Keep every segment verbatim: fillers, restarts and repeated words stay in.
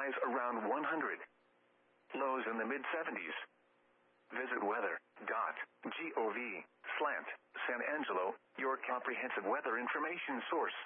highs around one hundred. Lows in the mid seventies. Visit weather.gov slant San Angelo, your comprehensive weather information source.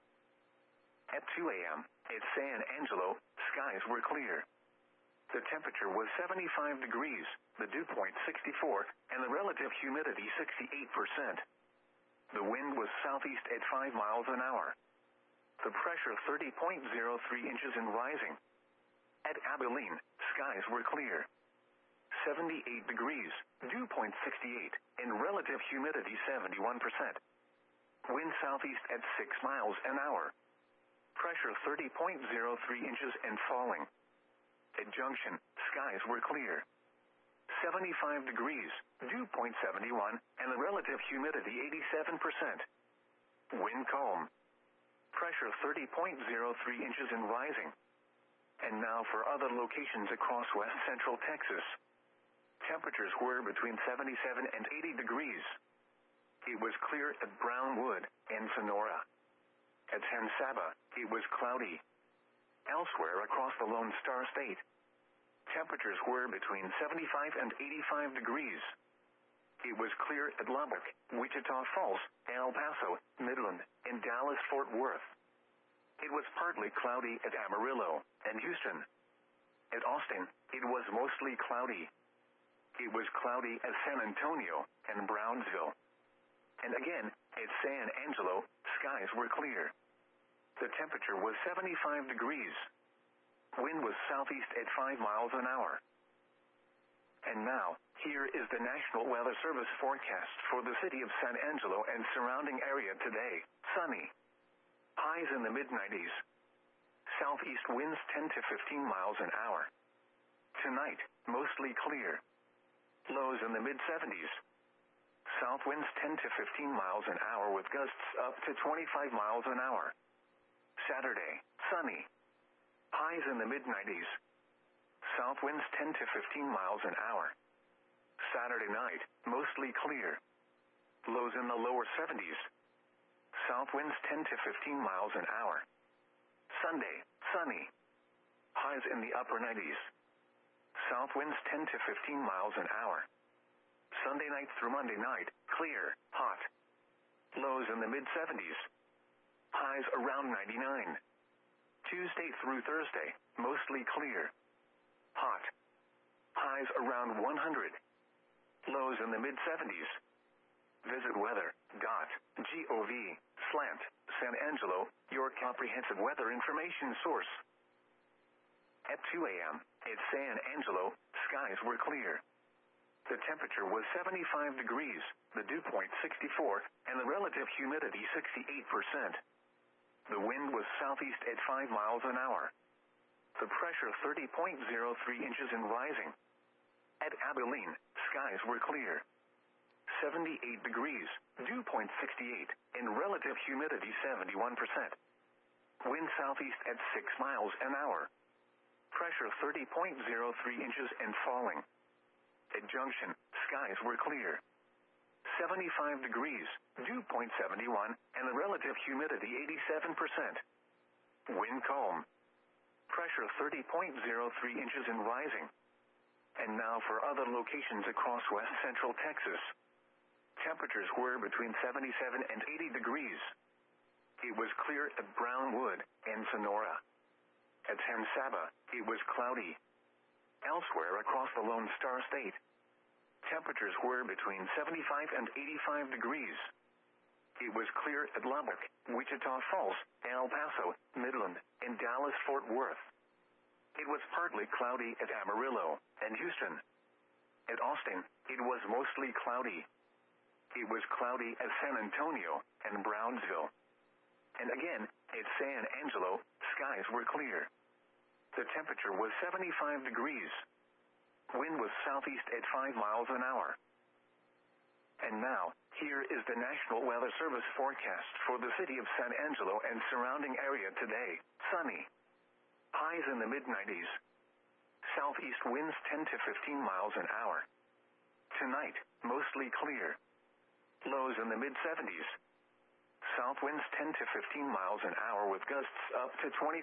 At two a.m. at San Angelo, skies were clear. The temperature was seventy-five degrees, the dew point sixty-four, and the relative humidity sixty-eight percent. The wind was southeast at five miles an hour. The pressure thirty point zero three inches and rising. At Abilene, skies were clear. seventy-eight degrees, dew point sixty-eight, and relative humidity seventy-one percent. Wind southeast at six miles an hour. Pressure thirty point zero three inches and falling. At Junction, skies were clear. seventy-five degrees, dew point seventy-one, and the relative humidity eighty-seven percent. Wind calm. Pressure thirty point zero three inches and rising. And now for other locations across west central Texas. Temperatures were between seventy-seven and eighty degrees. It was clear at Brownwood and Sonora. At San Saba, it was cloudy. Elsewhere across the Lone Star State, temperatures were between seventy-five and eighty-five degrees. It was clear at Lubbock, Wichita Falls, El Paso, Midland, and Dallas-Fort Worth. It was partly cloudy at Amarillo and Houston. At Austin, it was mostly cloudy. It was cloudy at San Antonio and Brownsville. And again, at San Angelo, skies were clear. The temperature was seventy-five degrees. Wind was southeast at five miles an hour. And now, here is the National Weather Service forecast for the city of San Angelo and surrounding area today. Sunny. Highs in the mid nineties. Southeast winds ten to fifteen miles an hour. Tonight, mostly clear. Lows in the mid seventies. South winds ten to fifteen miles an hour with gusts up to twenty-five miles an hour. Saturday, sunny. Highs in the mid nineties. South winds ten to fifteen miles an hour. Saturday night, mostly clear. Lows in the lower seventies. South winds ten to fifteen miles an hour. Sunday, sunny. Highs in the upper nineties. South winds ten to fifteen miles an hour. Sunday night through Monday night, clear, hot. Lows in the mid seventies. Highs around ninety-nine. Tuesday through Thursday, mostly clear. Hot. Highs around one hundred. Lows in the mid seventies. Visit weather.gov slant San Angelo, your comprehensive weather information source. At two a.m. at San Angelo, skies were clear. The temperature was seventy-five degrees, the dew point sixty-four, and the relative humidity sixty-eight percent. The wind was southeast at five miles an hour. The pressure thirty point zero three inches and rising. At Abilene, skies were clear. seventy-eight degrees, dew point sixty-eight, and relative humidity seventy-one percent. Wind southeast at six miles an hour. Pressure thirty point zero three inches and falling. At Junction, skies were clear. seventy-five degrees, dew point seventy-one, and the relative humidity eighty-seven percent. Wind calm. Pressure thirty point zero three inches and rising. And now for other locations across west central Texas. Temperatures were between seventy-seven and eighty degrees. It was clear at Brownwood and Sonora. At San Saba, it was cloudy. Elsewhere across the Lone Star State, temperatures were between seventy-five and eighty-five degrees. It was clear at Lubbock, Wichita Falls, El Paso, Midland, and Dallas-Fort Worth. It was partly cloudy at Amarillo and Houston. At Austin, it was mostly cloudy. It was cloudy at San Antonio and Brownsville. And again, at San Angelo, skies were clear. The temperature was seventy-five degrees. Wind was southeast at five miles an hour. And now, here is the National Weather Service forecast for the city of San Angelo and surrounding area today. Sunny. Highs in the mid nineties. Southeast winds ten to fifteen miles an hour. Tonight, mostly clear. Lows in the mid seventies. South winds ten to fifteen miles an hour with gusts up to twenty